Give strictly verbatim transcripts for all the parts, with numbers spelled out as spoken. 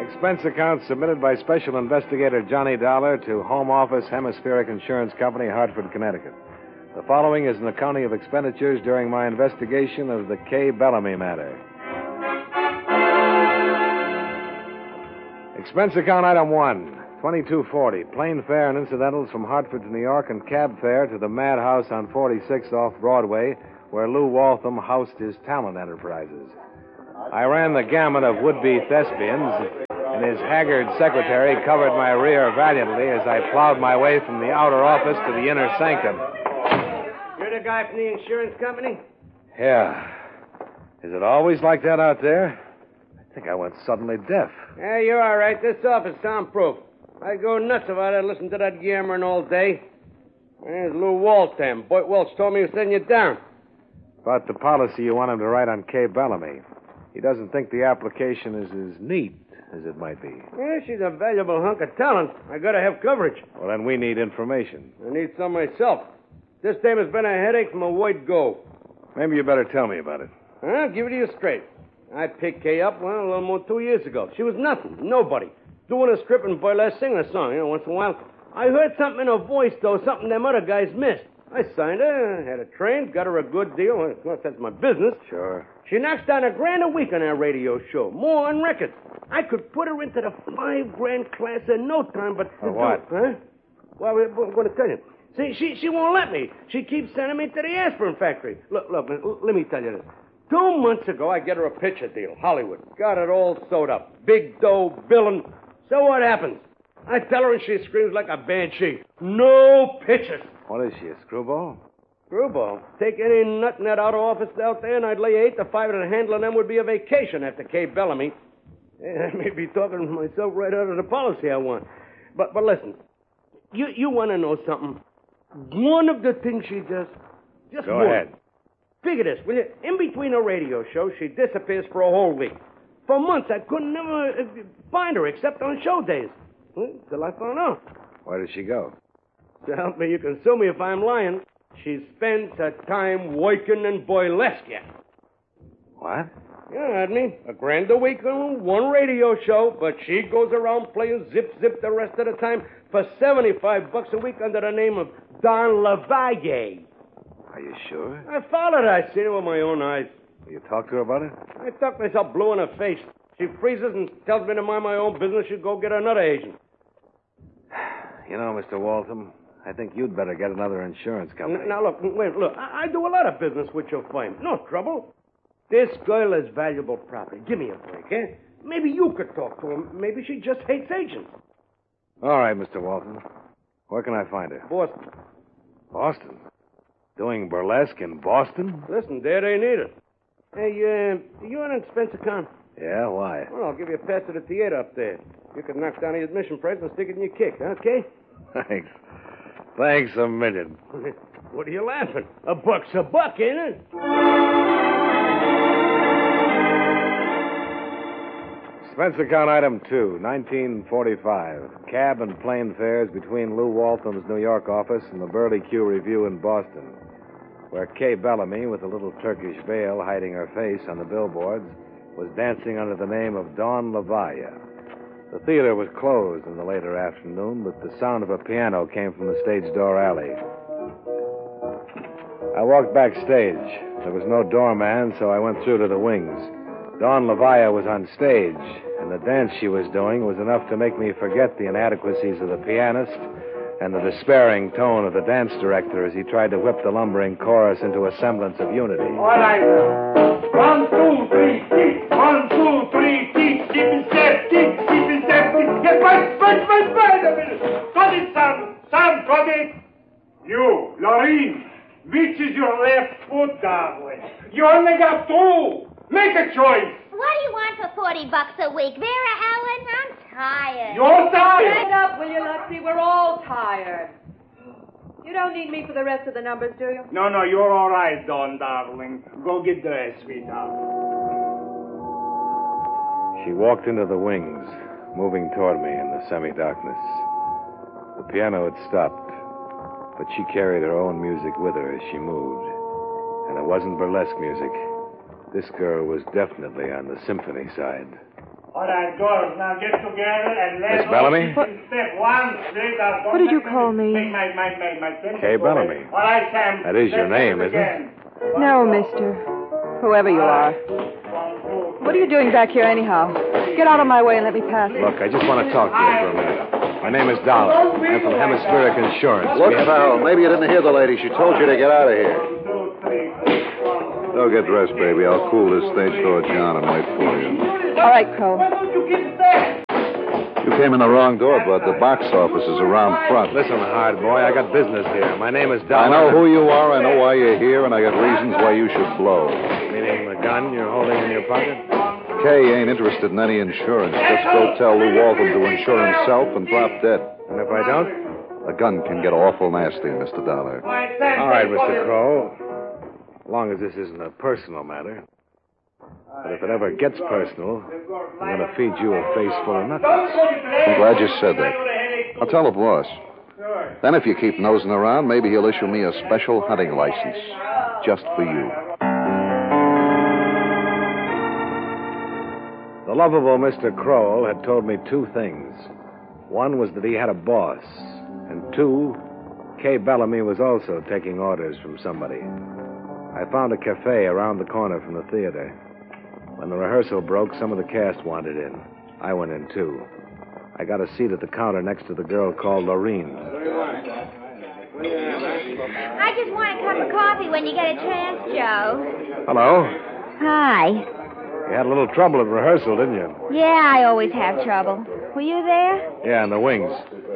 Expense account submitted by Special Investigator Johnny Dollar to Home Office Hemispheric Insurance Company, Hartford, Connecticut. The following is an accounting of expenditures during my investigation of the Kay Bellamy matter. Expense account item one, twenty-two forty, plane fare and incidentals from Hartford to New York and cab fare to the Madhouse on forty-sixth off Broadway, where Lou Waltham housed his talent enterprises. I ran the gamut of would-be thespians, and his haggard secretary covered my rear valiantly as I plowed my way from the outer office to the inner sanctum. You're the guy from the insurance company? Yeah. Is it always like that out there? I think I went suddenly deaf. Yeah, you're all right. This office is soundproof. I'd go nuts if I'd listen to that yammering all day. There's Lou Waltham. Boyd Welch told me he was sending you down. About the policy you want him to write on Kay Bellamy. He doesn't think the application is as neat as it might be. Yeah, she's a valuable hunk of talent. I gotta have coverage. Well, then we need information. I need some myself. This dame has been a headache from a word go. Maybe you better tell me about it. I'll give it to you straight. I picked Kay up, well, a little more than two years ago. She was nothing, nobody. Doing a script and burlesque, singing a song, you know, once in a while. I heard something in her voice, though, something them other guys missed. I signed her, had her trained, got her a good deal. Well, of course, that's my business. Sure. She knocks down a grand a week on our radio show, more on record. I could put her into the five grand class in no time, but... For what? Huh? Well, I'm going to tell you. See, she, she won't let me. She keeps sending me to the aspirin factory. Look, look, man, let me tell you this. Two months ago, I get her a picture deal, Hollywood. Got it all sewed up. Big dough, billing. So what happens? I tell her and she screams like a banshee. No pictures. What is she, a screwball? Screwball. Take any nut in that outer office out there, and I'd lay eight to five that handling them would be a vacation after Kay Bellamy. Yeah, I may be talking to myself right out of the policy I want. But but listen, you you want to know something? One of the things she does, just Go one. ahead. Figure this, will you? In between a radio show, she disappears for a whole week. For months, I couldn't never uh, find her except on show days. Well, till I found out. Where did she go? To help me, you can sue me if I'm lying. She spends her time working in burlesque. What? Yeah, I mean, a grand a week on one radio show, but she goes around playing zip-zip the rest of the time for seventy-five bucks a week under the name of Don LaValle. Are you sure? I followed her. I seen her with my own eyes. Will you talk to her about it? I tucked myself blue in her face. She freezes and tells me to mind my own business. She'll go get another agent. You know, Mister Waltham, I think you'd better get another insurance company. Now, look, wait, look. I, I do a lot of business with your firm. No trouble. This girl is valuable property. Give me a break, eh? Maybe you could talk to her. Maybe she just hates agents. All right, Mister Waltham. Where can I find her? Boston. Boston? Doing burlesque in Boston? Listen, there they need it. Hey, uh, you on an expense account? Yeah, why? Well, I'll give you a pass to the theater up there. You can knock down the admission price and stick it in your kick, okay? Thanks. Thanks a million. What are you laughing? A buck's a buck, ain't it? Expense account item two, nineteen forty-five. Cab and plane fares between Lou Waltham's New York office and the Burley Q Review in Boston, where Kay Bellamy, with a little Turkish veil hiding her face on the billboards, was dancing under the name of Dawn LaValle. The theater was closed in the later afternoon, but the sound of a piano came from the stage door alley. I walked backstage. There was no doorman, so I went through to the wings. Dawn LaValle was on stage, and the dance she was doing was enough to make me forget the inadequacies of the pianist and the despairing tone of the dance director as he tried to whip the lumbering chorus into a semblance of unity. All right. One, two, three, six. One, two, three, six. Keep in step, keep, keep in step. Get right, right, right, right a minute. Got it, Sam. Sam, got it. You, Lorraine, which is your left foot, darling? You only got two. Make a choice. What do you want for forty bucks a week? Vera Allen? I'm tired. You're tired. Get up, will you, Lexi? We're all tired. You don't need me for the rest of the numbers, do you? No, no, you're all right, Dawn, darling. Go get dressed, sweetheart. She walked into the wings, moving toward me in the semi-darkness. The piano had stopped, but she carried her own music with her as she moved. And it wasn't burlesque music. This girl was definitely on the symphony side. All right, girls, now get together and let's... Miss Bellamy? What? Step one, straight up. What did you call me? My, my, my, my, my Kay Bellamy. All right, Sam. That is your Let's name, do it isn't it? again. No, mister. Whoever you are. What are you doing back here, anyhow? Get out of my way and let me pass. Look, I just want to talk to you for a minute. My name is Dollar. I'm from Hemispheric Insurance. Look, We have- pal, maybe you didn't hear the lady. She told you to get out of here. Go get dressed, baby. I'll cool this stage door, John, and wait for you. All right, Crow. Why don't you get there? You came in the wrong door, Bud. The box office is around front. Listen, hard boy, I got business here. My name is Dollar. I know who you are, I know why you're here, and I got reasons why you should blow. Meaning the gun you're holding in your pocket? Kay ain't interested in any insurance. Just go tell Lou Waltham to insure himself and drop dead. And if I don't? A gun can get awful nasty, Mister Dollar. All right, Mister Crow. As long as this isn't a personal matter. But if it ever gets personal, I'm going to feed you a face full of nothing. I'm glad you said that. I'll tell the boss. Then if you keep nosing around, maybe he'll issue me a special hunting license. Just for you. The lovable Mister Crowell had told me two things. One was that he had a boss. And two, Kay Bellamy was also taking orders from somebody. I found a cafe around the corner from the theater. When the rehearsal broke, some of the cast wandered in. I went in, too. I got a seat at the counter next to the girl called Lorene. I just want a cup of coffee when you get a chance, Joe. Hello. Hi. You had a little trouble at rehearsal, didn't you? Yeah, I always have trouble. Were you there? Yeah, in the wings.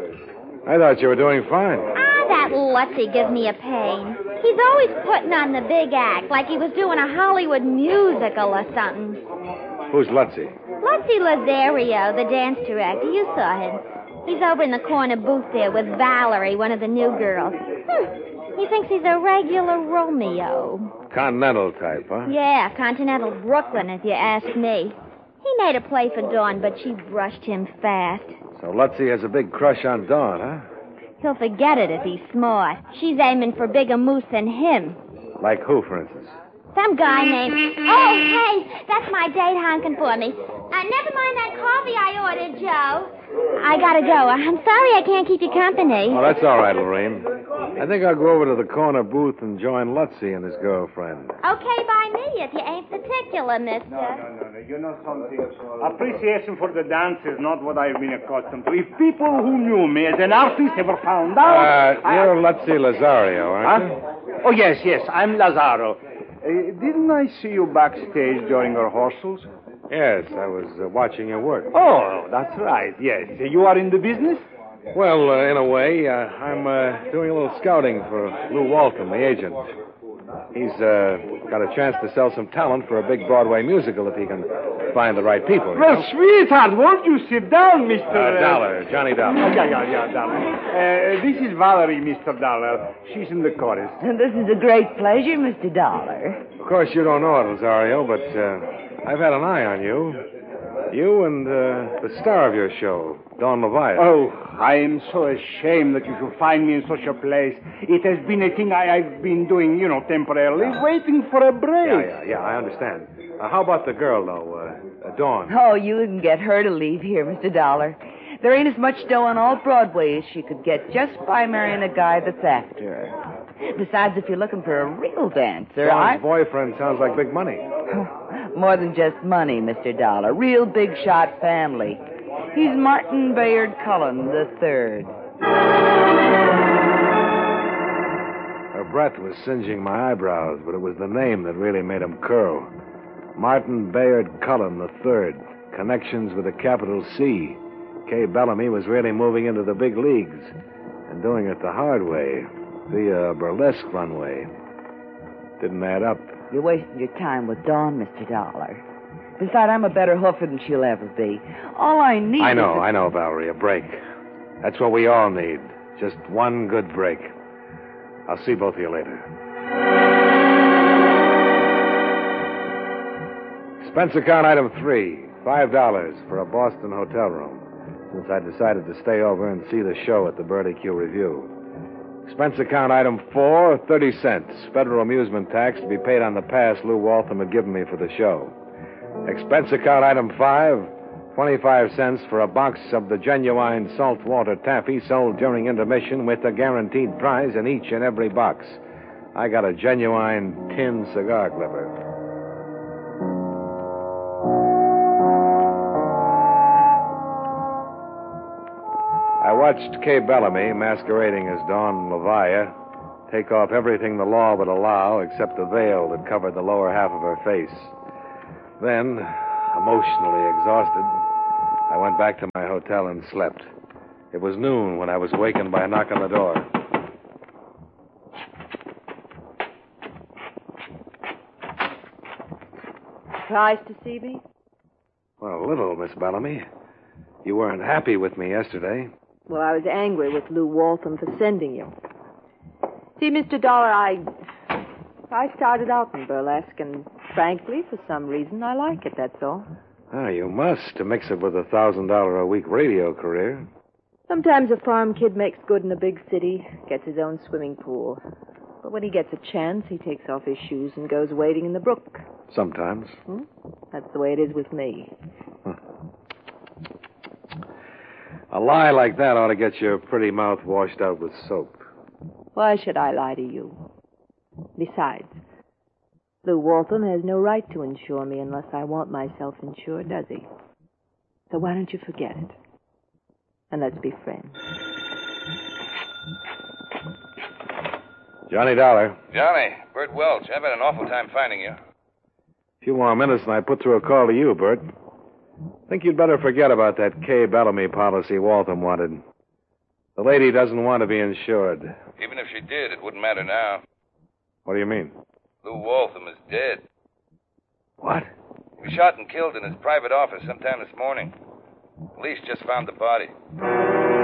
I thought you were doing fine. Ah, that Lutzy gives me a pain. He's always putting on the big act, like he was doing a Hollywood musical or something. Who's Lutzy? Lutzy Lazario, the dance director. You saw him. He's over in the corner booth there with Valerie, one of the new girls. Hmm. He thinks he's a regular Romeo. Continental type, huh? Yeah, Continental Brooklyn, if you ask me. He made a play for Dawn, but she brushed him fast. So Lutzy has a big crush on Dawn, huh? He'll forget it if he's smart. She's aiming for bigger moose than him. Like who, for instance? Some guy named... Oh, hey, that's my date honking for me. Uh, never mind that coffee I ordered, Joe. I gotta go. I'm sorry I can't keep you company. Oh, that's all right, Lorraine. I think I'll go over to the corner booth and join Lutzy and his girlfriend. Okay by me if you ain't particular, mister. No, no, no, no. You know something? Appreciation for the dance is not what I've been accustomed to. If people who knew me as an artist ever found out... Uh, you're Lutzy Lazario, aren't you? Huh? Oh, yes, yes, I'm Lazaro. Uh, didn't I see you backstage during rehearsals? Yes, I was uh, watching your work. Oh, that's right, yes. You are in the business? Well, uh, in a way, uh, I'm uh, doing a little scouting for Lou Waltham, the agent. He's uh, got a chance to sell some talent for a big Broadway musical if he can find the right people. you Well, know? sweetheart, won't you sit down, Mister Uh, Dollar, Johnny Dollar. Yeah, yeah, yeah, Dollar. Uh, this is Valerie, Mister Dollar. She's in the chorus. And this is a great pleasure, Mister Dollar. Of course, you don't know it, Lazario, but uh, I've had an eye on you. You and uh, the star of your show, Dawn Leviathan. Oh, I am so ashamed that you should find me in such a place. It has been a thing I, I've been doing, you know, temporarily, waiting for a break. Yeah, yeah, yeah, I understand. Uh, how about the girl, though, uh, uh, Dawn? Oh, you can get her to leave here, Mister Dollar. There ain't as much dough on all Broadway as she could get just by marrying a guy that's after her. Besides, if you're looking for a real dancer, I... Dawn's boyfriend sounds like big money. More than just money, Mister Dollar. Real big shot family. He's Martin Bayard Cullen the Third. Her breath was singeing my eyebrows, but it was the name that really made them curl. Martin Bayard Cullen the Third. Connections with a capital C. Kay Bellamy was really moving into the big leagues and doing it the hard way, via a burlesque runway. Didn't add up. You're wasting your time with Dawn, Mister Dollar. Besides, I'm a better hoofer than she'll ever be. All I need I know, is... A... I know, Valerie, a break. That's what we all need. Just one good break. I'll see both of you later. Expense account item three, five dollars for a Boston hotel room, since I decided to stay over and see the show at the Burley Q Review. Expense account item four, thirty cents. Federal amusement tax to be paid on the pass Lou Waltham had given me for the show. Expense account item five, twenty-five cents for a box of the genuine saltwater taffy sold during intermission with a guaranteed prize in each and every box. I got a genuine tin cigar clipper. I watched Kay Bellamy, masquerading as Dawn Levia, take off everything the law would allow except the veil that covered the lower half of her face. Then, emotionally exhausted, I went back to my hotel and slept. It was noon when I was wakened by a knock on the door. Surprised to see me? Well, a little, Miss Bellamy. You weren't happy with me yesterday. Well, I was angry with Lou Waltham for sending you. See, Mister Dollar, I... I started out in burlesque, and frankly, for some reason, I like it, that's all. Ah, you must, to mix it with a thousand dollar a week radio career. Sometimes a farm kid makes good in a big city, gets his own swimming pool. But when he gets a chance, he takes off his shoes and goes wading in the brook. Sometimes. Hmm? That's the way it is with me. Huh. A lie like that ought to get your pretty mouth washed out with soap. Why should I lie to you? Besides, Lou Waltham has no right to insure me unless I want myself insured, does he? So why don't you forget it? And let's be friends. Johnny Dollar. Johnny, Bert Welch. I've had an awful time finding you. A few more minutes and I put through a call to you, Bert. Think you'd better forget about that Kay Bellamy policy Waltham wanted. The lady doesn't want to be insured. Even if she did, it wouldn't matter now. What do you mean? Lou Waltham is dead. What? He was shot and killed in his private office sometime this morning. Police just found the body.